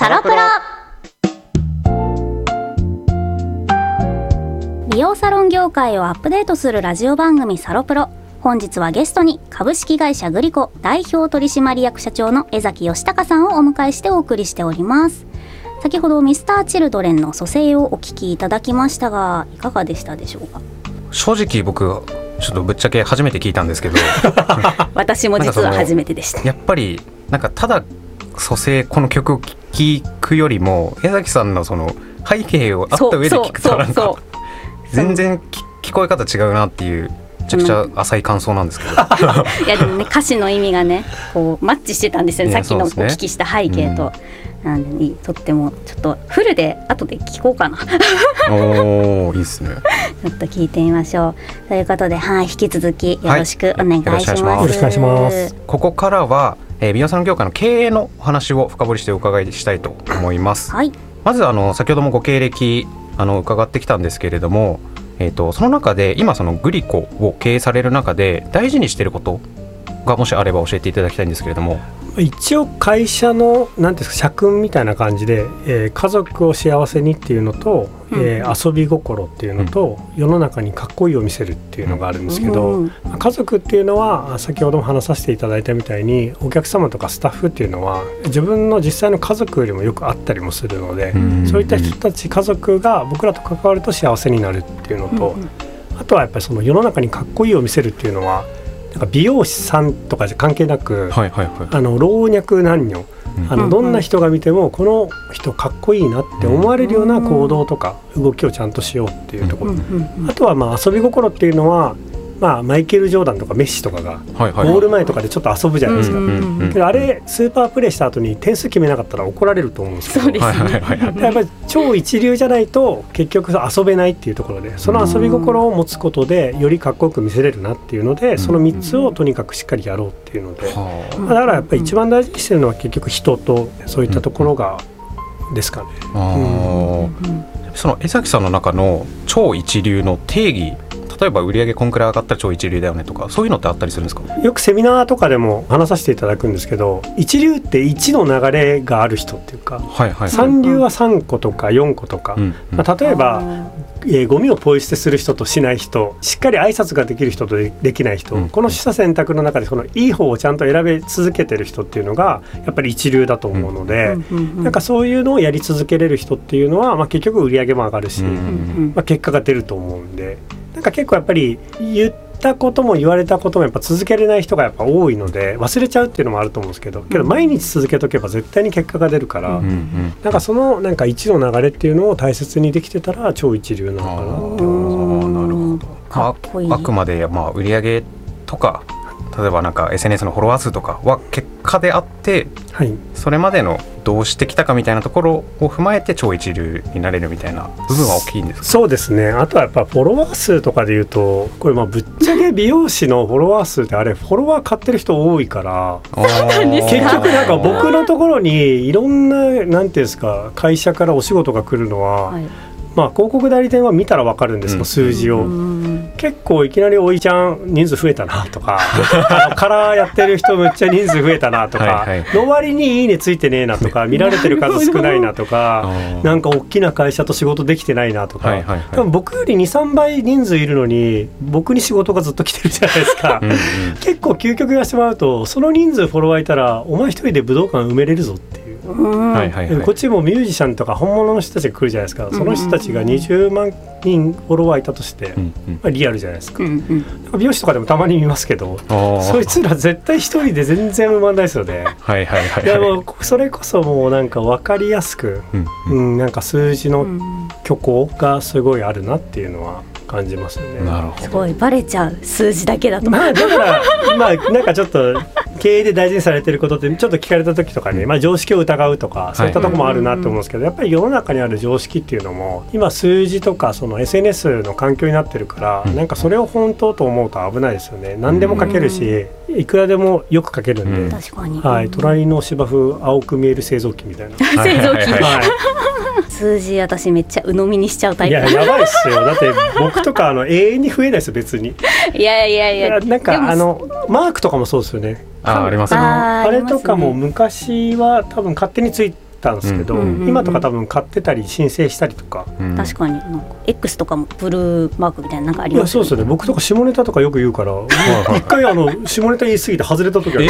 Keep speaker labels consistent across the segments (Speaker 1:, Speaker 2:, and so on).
Speaker 1: サロプロ。美容サロン業界をアップデートするラジオ番組サロプロ。本日はゲストに株式会社グリコ代表取締役社長の江崎義隆さんをお迎えしてお送りしております。先ほどミスターチルドレンの蘇生をお聞きいただきましたが、いかがでしたでしょうか？
Speaker 2: 正直僕ちょっとぶっちゃけ初めて聞いたんですけど
Speaker 1: 私も実は初めてでした。
Speaker 2: やっぱりなんかただ蘇生この曲を聴くよりも江崎さんのその背景をあった上で聞くとなんか全然聞こえ方違うなっていうめちゃくちゃ浅い感想なんですけど
Speaker 1: いやでもね、歌詞の意味がねこうマッチしてたんですよね、さっきのお聞きした背景と、なんでとってもちょっとフルで後で聞こうかな
Speaker 2: おーいいですね
Speaker 1: ちょっと聞いてみましょうということで、引き続きよろしくお願いします。
Speaker 2: よろしくお願いします。ここからは、美容サロン業界の経営のお話を深掘りしてお伺いしたいと思います、まず先ほどもご経歴伺ってきたんですけれども、その中で今そのグリコを経営される中で大事にしていることがもしあれば教えていただきたいんですけれども。
Speaker 3: 一応会社のなんていうんですか、社訓みたいな感じで、家族を幸せにっていうのと、遊び心っていうのと、世の中にかっこいいを見せるっていうのがあるんですけど、家族っていうのは先ほども話させていただいたみたいにお客様とかスタッフっていうのは自分の実際の家族よりもよくあったりもするので、そういった人たち家族が僕らと関わると幸せになるっていうのと、あとはやっぱりその世の中にかっこいいを見せるっていうのはなんか美容師さんとかじゃ関係なく、老若男女どんな人が見てもこの人かっこいいなって思われるような行動とか動きをちゃんとしようっていうところ、あとは遊び心っていうのは、マイケル・ジョーダンとかメッシとかがゴール前とかでちょっと遊ぶじゃないですか、けどあれスーパープレーした後に点数決めなかったら怒られると思うんですけど、
Speaker 1: そうですね
Speaker 3: やっぱり超一流じゃないと結局遊べないっていうところで、その遊び心を持つことでよりかっこよく見せれるなっていうので、その3つをとにかくしっかりやろうっていうので、だからやっぱり一番大事にしてるのは結局人とそういったところがですかね。
Speaker 2: その江崎さんの中の超一流の定義、例えば売上こんくらい上がったら超一流だよねとか、そういうのってあったりするんですか？
Speaker 3: よくセミナーとかでも話させていただくんですけど、一流って1の流れがある人っていうか、三流は3個とか4個とか、例えば、ゴミをポイ捨てする人としない人、しっかり挨拶ができる人とできない人、この取捨選択の中でそのいい方をちゃんと選べ続けてる人っていうのがやっぱり一流だと思うので、なんかそういうのをやり続けれる人っていうのは、結局売り上げも上がるし、結果が出ると思うんで、なんか結構やっぱり言ったことも言われたこともやっぱ続けれない人がやっぱ多いので忘れちゃうっていうのもあると思うんですけど、毎日続けとけば絶対に結果が出るから、なんかそのなんか一の流れっていうのを大切にできてたら超一流なのかなって思います。
Speaker 2: なるほど。かっこいい。あくまで売上とか例えばなんか SNS のフォロワー数とかは結果であって、それまでのどうしてきたかみたいなところを踏まえて超一流になれるみたいな部分は大きいんですか？
Speaker 3: そうですね。あとはやっぱフォロワー数とかでいうと、これぶっちゃけ美容師のフォロワー数ってあれフォロワー買ってる人多いから結局なんか僕のところにいろんななんていうんですか、会社からお仕事が来るのは、広告代理店は見たら分かるんですけど、数字を結構いきなりおいちゃん人数増えたなとかカラーやってる人めっちゃ人数増えたなとかの割にいいねついてねえなとか見られてる数少ないなとかなんか大きな会社と仕事できてないなとか、多分僕より 2,3 倍人数いるのに僕に仕事がずっと来てるじゃないですか結構究極言わせてもらうと、その人数フォロワーいたらお前一人で武道館埋めれるぞっていう、こっちもミュージシャンとか本物の人たちが来るじゃないですか。その人たちが20万人フォロワーいたとして、リアルじゃないですか。美容師とかでもたまに見ますけど、そいつら絶対一人で全然埋まんないですよね。でもそれこそもうなんか分かりやすく、なんか数字の虚構がすごいあるなっていうのは感じますよね。
Speaker 2: なるほど。
Speaker 1: すごいバレちゃう数字だけだと、
Speaker 3: だからなんかちょっと経営で大事にされてることってちょっと聞かれた時とかに、常識を疑うとかそういったところもあるなと思うんですけど、やっぱり世の中にある常識っていうのも今数字とかその SNS の環境になってるから、なんかそれを本当と思うと危ないですよね。何でも書けるし、いくらでもよく書けるんで、
Speaker 1: 確かに、
Speaker 3: 隣の芝生青く見える製造機みたいな
Speaker 1: 製造機、数字私めっちゃ鵜呑みにしちゃうタイプ。
Speaker 3: いややばいっすよ。だって僕とか永遠に増えないですよ別に。
Speaker 1: いや
Speaker 3: なんかマークとかもそうですよね。
Speaker 2: ありますね。
Speaker 3: あれとかも昔は多分勝手についたんですけど、今とか多分買ってたり申請したりとか、
Speaker 1: 確かになんか X とかもブルーマークみたいななんかありますよね。
Speaker 3: いやそうですね、僕とか下ネタとかよく言うから一回下ネタ言い過ぎて外れた時は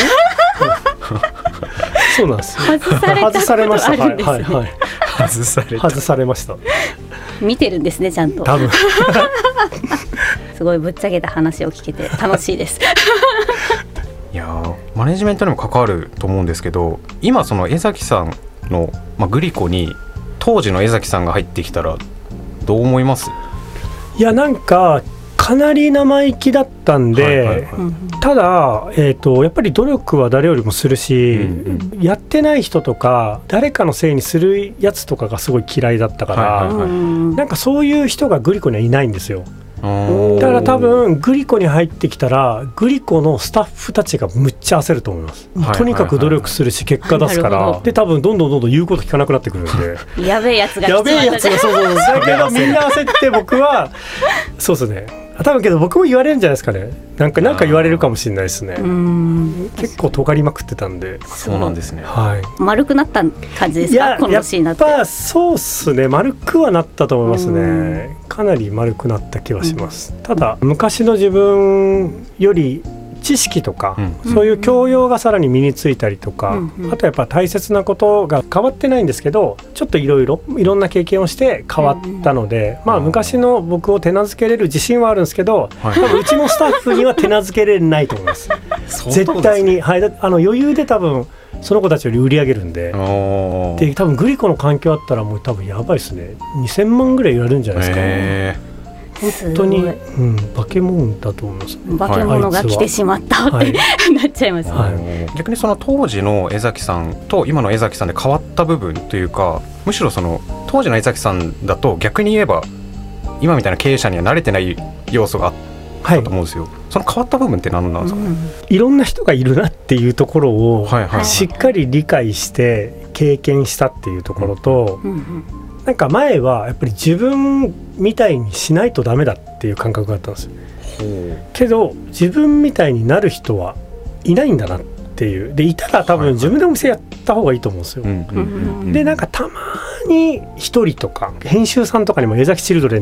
Speaker 3: そうなんです。外されました。はいはいはい。外されました。
Speaker 1: 見てるんですねちゃんと。
Speaker 3: 多分。
Speaker 1: すごいぶっちゃけた話を聞けて楽しいです。
Speaker 2: いやマネジメントにも関わると思うんですけど、今その江崎さんの、グリコに当時の江崎さんが入ってきたらどう思います？
Speaker 3: いやなんかかなり生意気だったんで、ただ、やっぱり努力は誰よりもするし、やってない人とか誰かのせいにするやつとかがすごい嫌いだったから、なんかそういう人がグリコにはいないんですよ。だから多分グリコに入ってきたらグリコのスタッフたちがむっちゃ焦ると思います。とにかく努力するし結果出すから、で多分どんどん言うこと聞かなくなってくるんで
Speaker 1: やべえやつが
Speaker 3: そうだけどみんな焦って僕はそうですね、多分けど僕も言われるんじゃないですかね。なんか言われるかもしれないですね。結構尖りまくってたんで。
Speaker 2: そうなんですね。
Speaker 3: はい。
Speaker 1: 丸くなった感じですか、この年になって。
Speaker 3: やっぱそうっすね、丸くはなったと思いますね。かなり丸くなった気はします。ただ昔の自分より知識とか、そういう教養がさらに身についたりとか、あとやっぱ大切なことが変わってないんですけど、ちょっといろんな経験をして変わったので、昔の僕を手なずけれる自信はあるんですけど、多分うちのスタッフには手なずけれないと思います絶対に、はい、余裕で多分その子たちより売り上げるんで、で多分グリコの環境あったらもう多分やばいですね。2000万ぐらい売られるんじゃないですか。本当に、化け物だと思います。
Speaker 1: 化け物が来てしまったって、なっちゃいますね。
Speaker 2: 逆にその当時の江崎さんと今の江崎さんで変わった部分というか、むしろその当時の江崎さんだと逆に言えば今みたいな経営者には慣れてない要素があったと思うんですよ。その変わった部分って何なんですかね。
Speaker 3: いろんな人がいるなっていうところをしっかり理解して経験したっていうところと、なんか前はやっぱり自分みたいにしないとダメだっていう感覚があったんですよ。けど自分みたいになる人はいないんだなっていう。でいたら多分自分でお店やった方がいいと思うんですよ。でなんかたまに一人とか編集さんとかにも江崎チルドレン